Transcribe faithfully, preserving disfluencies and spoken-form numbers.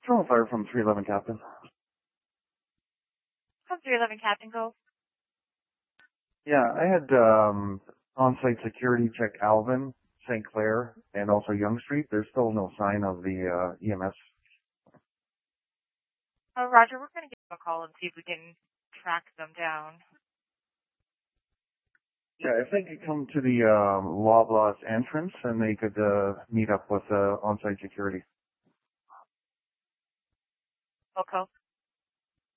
Control fire from three eleven, Captain. How's three eleven, Captain, go? Yeah, I had um, on-site security check Alvin, Saint Clair, and also Young Street. There's still no sign of the uh, E M S. Oh, Roger, we're going to give them a call and see if we can track them down. Yeah, if they could come to the um, Loblaws entrance, and they could uh, meet up with uh, on-site security. Okay.